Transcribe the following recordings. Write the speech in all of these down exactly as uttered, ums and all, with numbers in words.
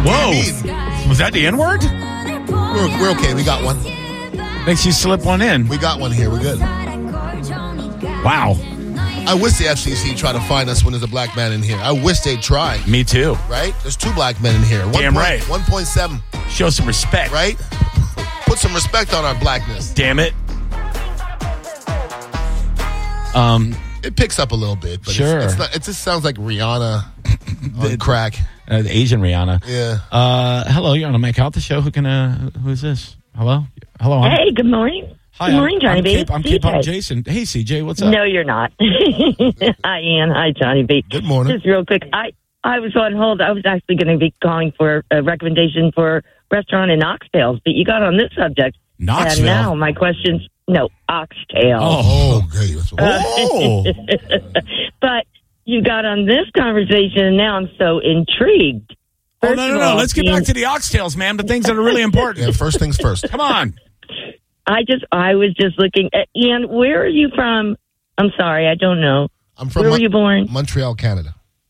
Whoa. What do you mean? Was that the N-word? We're, we're okay. We got one. Makes you slip one in. We got one here. We're good. Wow. I wish the F C C tried to find us when there's a black man in here. I wish they'd try. Me too. Right? There's two black men in here. Damn one. right. one point seven. Show some respect. Right? Put some respect on our blackness. Damn it. Um, It picks up a little bit, but sure. it's, it's not, it just sounds like Rihanna on crack. Uh, the Asian Rihanna. Yeah. Uh, hello, you're on the Mike Calta show. Who can? Uh, who is this? Hello. Hello. I'm, Hey, good morning. Hi, good morning, I'm, Johnny I'm B. Cape, I'm C J. K-pop Jason. Hey, C J, what's up? No, you're not. Hi, Ian. Hi, Johnny B. Good morning. Just real quick, I, I was on hold. I was actually going to be calling for a recommendation for a restaurant in Oxtails, but you got on this subject. Knoxville. And now my question's, no, Oxtail. Oh, okay. That's what- Oh. But you got on this conversation, and now I'm so intrigued. Oh, First no, of no, no. all, Let's get Ian, back to the oxtails, man. The things that are really important. Yeah, first things first. Come on. I just, I was just looking at, Ian, where are you from? I'm sorry, I don't know. I'm from Where Mon- were you born? Montreal, Canada.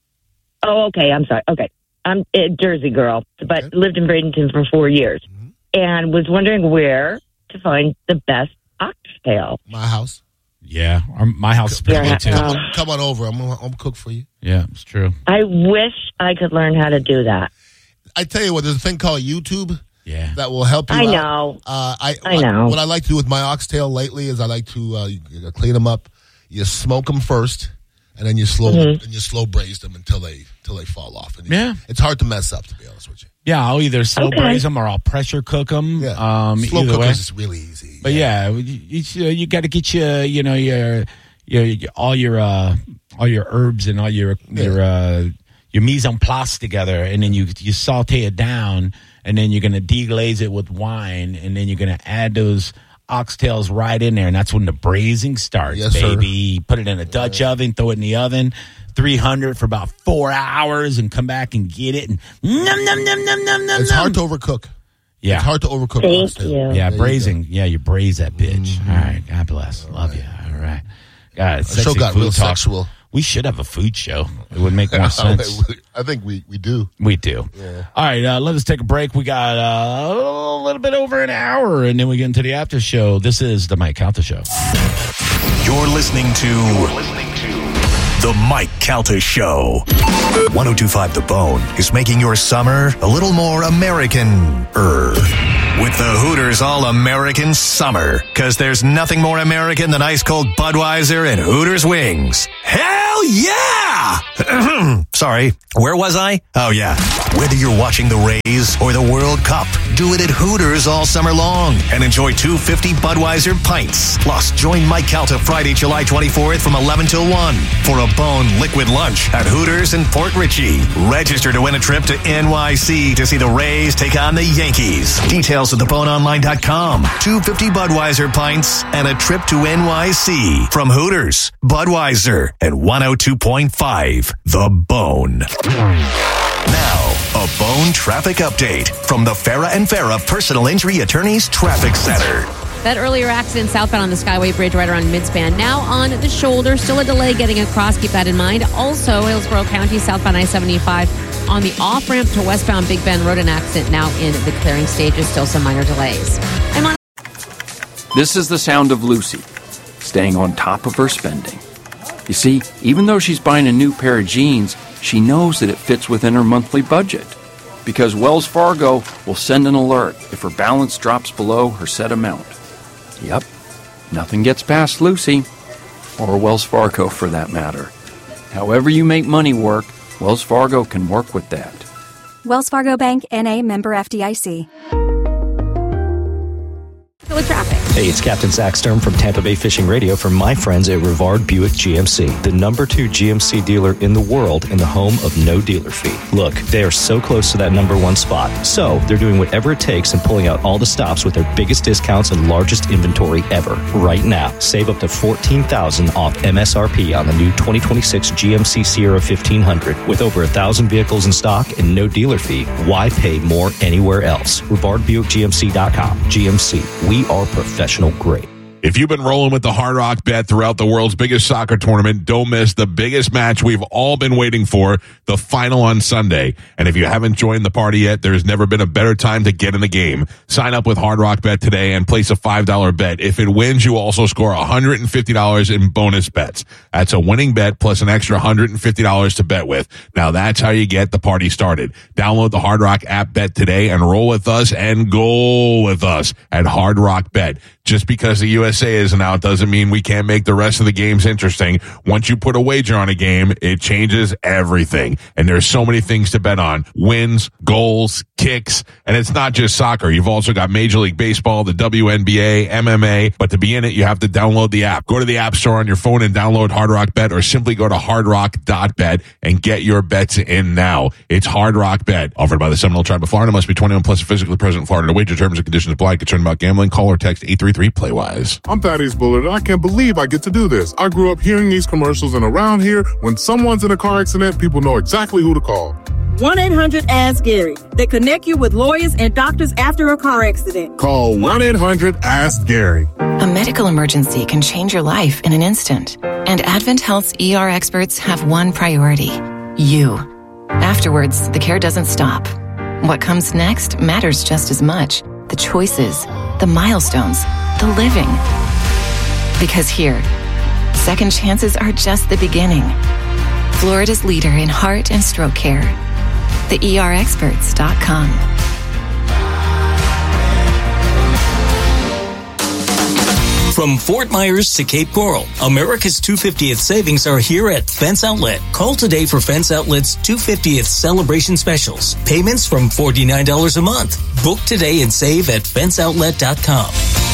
Oh, okay. I'm sorry. Okay. I'm a Jersey girl, but Okay. lived in Bradenton for four years Mhm. and was wondering where to find the best oxtail. My house. Yeah, our, my house is pretty Yeah, good, too. um, Come, come on over. I'm gonna, I'm gonna cook for you. Yeah, it's true. I wish I could learn how to do that. I tell you what, there's a thing called YouTube Yeah. that will help you I out. know. Uh, I, I know. What I like to do with my oxtail lately is I like to uh, you, you clean them up. You smoke them first, and then you slow Mm-hmm. and you slow braise them until they until they fall off. And Yeah. it's hard to mess up, to be honest with you. Yeah, I'll either slow Okay. braise them or I'll pressure cook them. Yeah, Um, slow either cookers way. is really easy. But yeah, you, you, you got to get your, you know, your, your, your all your, uh, all your herbs and all your, Yeah. your, uh, your mise en place together, and then you you saute it down, and then you're gonna deglaze it with wine, and then you're gonna add those oxtails right in there, and that's when the braising starts, Yes, sir. baby. Put it in a Dutch oven, throw it in the oven, three hundred for about four hours, and come back and get it, and num num num num num num. It's hard to overcook. Yeah. It's hard to overcook. Thank oxtail. you. Yeah, There you braising. Yeah, you braise that bitch. Mm-hmm. All right. God bless. Love you. All right. God, The sexy show got food real talk. sexual. We should have a food show. It would make more sense. I think we, we do. We do. All right. Uh, let us take a break. We got uh, a little bit over an hour, and then we get into the after show. This is the Mike Calta Show. You're listening to, You're listening to The Mike Calta Show. one oh two point five The Bone is making your summer a little more American-er. With the Hooters All-American Summer. Because there's nothing more American than ice-cold Budweiser and Hooters wings. Hell yeah! Sorry, where was I? Oh yeah. Whether you're watching the Rays or the World Cup, do it at Hooters all summer long and enjoy two fifty Budweiser pints. Plus, join Mike Calta Friday, July twenty-fourth from eleven till one for a Bone liquid lunch at Hooters in Port Richey. Register to win a trip to N Y C to see the Rays take on the Yankees. Details at the bone online dot com. two fifty Budweiser pints and a trip to N Y C from Hooters, Budweiser, and one oh two point five The Bone. Now, a Bone traffic update from the Farah and Farah Personal Injury Attorneys Traffic Center. That earlier accident southbound on the Skyway Bridge right around midspan. Now on the shoulder. Still a delay getting across. Keep that in mind. Also, Hillsborough County southbound I seventy-five on the off-ramp to westbound Big Bend Road. An accident now in the clearing stages. Still some minor delays. I'm on. This is the sound of Lucy, staying on top of her spending. You see, even though she's buying a new pair of jeans, she knows that it fits within her monthly budget. Because Wells Fargo will send an alert if her balance drops below her set amount. Yep, nothing gets past Lucy, or Wells Fargo for that matter. However you make money work, Wells Fargo can work with that. Wells Fargo Bank, N A, member F D I C. With traffic. Hey, it's Captain Zach Stern from Tampa Bay Fishing Radio from my friends at Rivard Buick G M C, the number two G M C dealer in the world and the home of no dealer fee. Look, they are so close to that number one spot. So they're doing whatever it takes and pulling out all the stops with their biggest discounts and largest inventory ever. Right now, save up to fourteen thousand dollars off M S R P on the new twenty twenty-six G M C Sierra fifteen hundred. With over one thousand vehicles in stock and no dealer fee, why pay more anywhere else? Rivard Buick G M C dot com. G M C, we are professional grade. If you've been rolling with the Hard Rock Bet throughout the world's biggest soccer tournament, don't miss the biggest match we've all been waiting for, the final on Sunday. And if you haven't joined the party yet, there's never been a better time to get in the game. Sign up with Hard Rock Bet today and place a five dollar bet. If it wins, you also score one hundred fifty dollars in bonus bets. That's a winning bet plus an extra one hundred fifty dollars to bet with. Now that's how you get the party started. Download the Hard Rock app bet today and roll with us and goal with us at Hard Rock Bet. Just because the U S A isn't out doesn't mean we can't make the rest of the games interesting. Once you put a wager on a game, it changes everything. And there's so many things to bet on. Wins, goals, kicks, and it's not just soccer. You've also got Major League Baseball, the W N B A, M M A. But to be in it, you have to download the app. Go to the App Store on your phone and download Hard Rock Bet, or simply go to hard rock dot bet and get your bets in now. It's Hard Rock Bet. Offered by the Seminole Tribe of Florida. Must be twenty-one plus, physically present in Florida. To wager, terms and conditions apply. Concerned about gambling? Call or text eight three three play wise. I'm Thaddeus Bullard, and I can't believe I get to do this. I grew up hearing these commercials, and around here, when someone's in a car accident, people know exactly who to call. one eight hundred ask Gary. They connect you with lawyers and doctors after a car accident. Call one eight hundred ask Gary. A medical emergency can change your life in an instant. And Advent Health's E R experts have one priority: you. Afterwards, the care doesn't stop. What comes next matters just as much. The choices, the milestones, the living. Because here, second chances are just the beginning. Florida's leader in heart and stroke care. the E R experts dot com. From Fort Myers to Cape Coral, America's two hundred fiftieth savings are here at Fence Outlet. Call today for Fence Outlet's two hundred fiftieth celebration specials. Payments from forty-nine dollars a month. Book today and save at fence outlet dot com.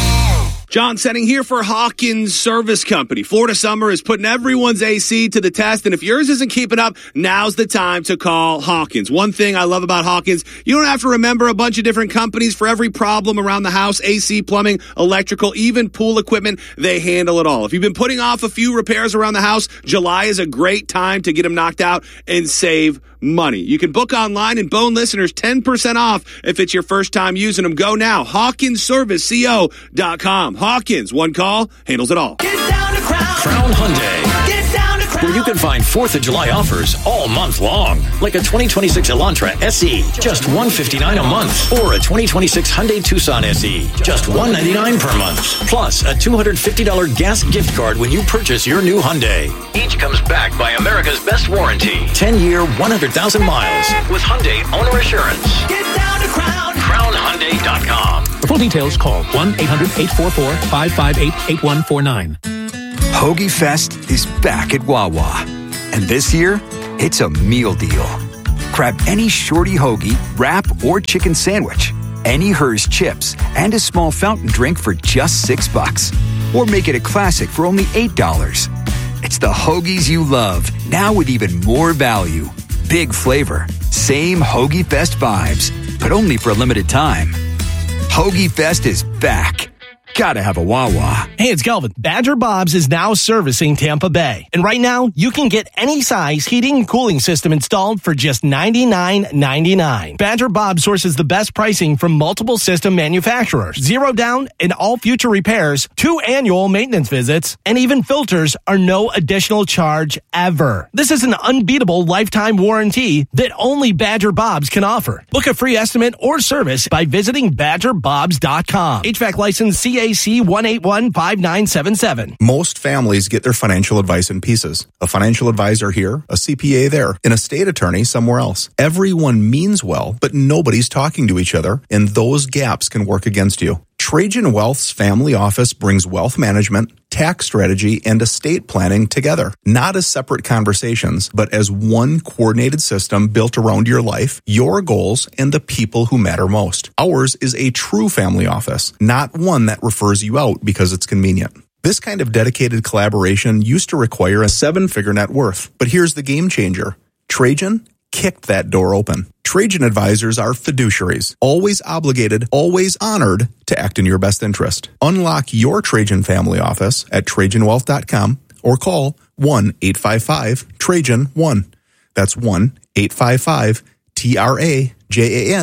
John Setting here for Hawkins Service Company. Florida summer is putting everyone's A C to the test, and if yours isn't keeping up, now's the time to call Hawkins. One thing I love about Hawkins, you don't have to remember a bunch of different companies for every problem around the house: A C, plumbing, electrical, even pool equipment. They handle it all. If you've been putting off a few repairs around the house, July is a great time to get them knocked out and save money. You can book online, and Bone listeners ten percent off if it's your first time using them. Go now, hawkins service co dot com. Hawkins, one call, handles it all. Get down to Crown. Crown Hyundai. Get down to Crown. Where you can find fourth of July offers all month long. Like a twenty twenty-six Elantra S E, just one hundred fifty-nine dollars a month. Or a twenty twenty-six Hyundai Tucson S E, just one hundred ninety-nine dollars per month. Plus a two hundred fifty dollars gas gift card when you purchase your new Hyundai. Each comes backed by America's best warranty. ten-year, one hundred thousand miles with Hyundai Owner Assurance. Get down to Crown. crown hyundai dot com. For full details, call one eight hundred eight four four five five eight eight one four nine. Hoagie Fest is back at Wawa. And this year, it's a meal deal. Grab any shorty hoagie, wrap, or chicken sandwich, any Hers chips, and a small fountain drink for just six bucks. Or make it a classic for only eight dollars. It's the hoagies you love, now with even more value. Big flavor, same Hoagie Fest vibes, but only for a limited time. Hoagie Fest is back. Gotta have a Wawa. Hey, it's Kelvin. Badger Bob's is now servicing Tampa Bay. And right now, you can get any size heating and cooling system installed for just ninety-nine ninety-nine. Badger Bob sources the best pricing from multiple system manufacturers. Zero down and all future repairs, two annual maintenance visits, and even filters are no additional charge ever. This is an unbeatable lifetime warranty that only Badger Bob's can offer. Book a free estimate or service by visiting badger bobs dot com. H V A C license C A C one eight one five nine seven seven. Most families get their financial advice in pieces. A financial advisor here, a C P A there, an estate attorney somewhere else. Everyone means well, but nobody's talking to each other, and those gaps can work against you. Trajan Wealth's family office brings wealth management, tax strategy, and estate planning together, not as separate conversations, but as one coordinated system built around your life, your goals, and the people who matter most. Ours is a true family office, not one that refers you out because it's convenient. This kind of dedicated collaboration used to require a seven-figure net worth, but here's the game changer. Trajan kicked that door open. Trajan advisors are fiduciaries, always obligated, always honored to act in your best interest. Unlock your Trajan family office at trajan wealth dot com or call one eight five five Trajan one. That's one eight five five T R A J A N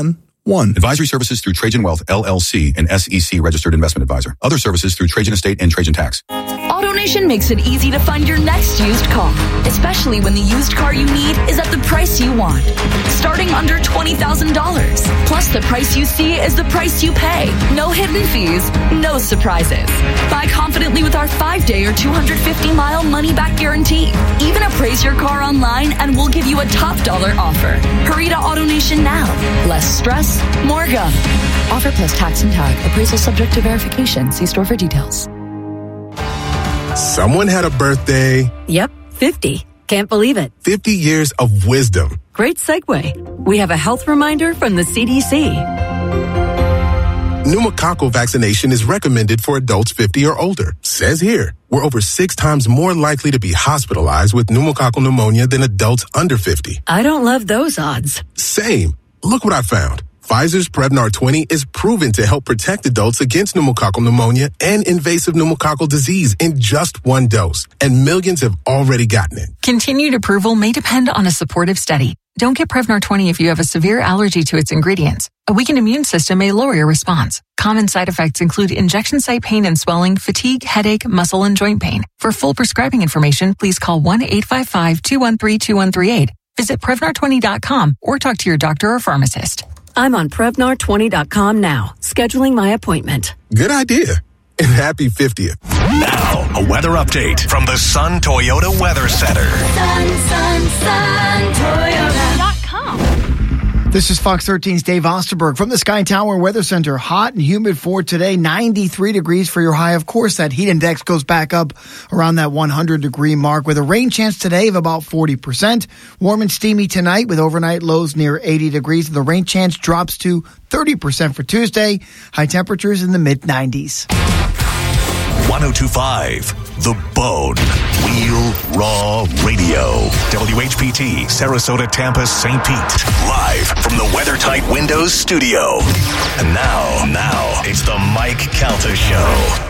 one. Advisory services through Trajan Wealth, L L C, an S E C registered investment advisor. Other services through Trajan Estate and Trajan Tax. AutoNation makes it easy to find your next used car, especially when the used car you need is at the price you want. Starting under twenty thousand dollars. Plus, the price you see is the price you pay. No hidden fees, no surprises. Buy confidently with our five-day or two hundred fifty mile money-back guarantee. Even appraise your car online and we'll give you a top dollar offer. Hurry to AutoNation now. Less stress, more go. Offer plus tax and tag. Appraisal subject to verification. See store for details. Someone had a birthday. Yep, fifty. Can't believe it. fifty years of wisdom. Great segue. We have a health reminder from the C D C. Pneumococcal vaccination is recommended for adults fifty or older. Says here, we're over six times more likely to be hospitalized with pneumococcal pneumonia than adults under fifty. I don't love those odds. Same. Look what I found. Pfizer's Prevnar twenty is proven to help protect adults against pneumococcal pneumonia and invasive pneumococcal disease in just one dose. And millions have already gotten it. Continued approval may depend on a supportive study. Don't get Prevnar twenty if you have a severe allergy to its ingredients. A weakened immune system may lower your response. Common side effects include injection site pain and swelling, fatigue, headache, muscle, and joint pain. For full prescribing information, please call one eight five five, two one three, two one three eight. Visit Prevnar twenty dot com or talk to your doctor or pharmacist. I'm on Prevnar twenty dot com now, scheduling my appointment. Good idea. And happy fiftieth. Now, a weather update from the Sun Toyota Weather Center. Sun, sun, sun, Toyota dot com. This is Fox thirteen's Dave Osterberg from the Sky Tower Weather Center. Hot and humid for today, ninety-three degrees for your high. Of course, that heat index goes back up around that one hundred degree mark with a rain chance today of about forty percent. Warm and steamy tonight with overnight lows near eighty degrees. The rain chance drops to thirty percent for Tuesday. High temperatures in the mid nineties. one oh two point five The Bone. Wheel Raw Radio. W H P T, Sarasota, Tampa, Saint Pete. Live from the WeatherTight Windows studio. And now, now, it's the Mike Calta Show.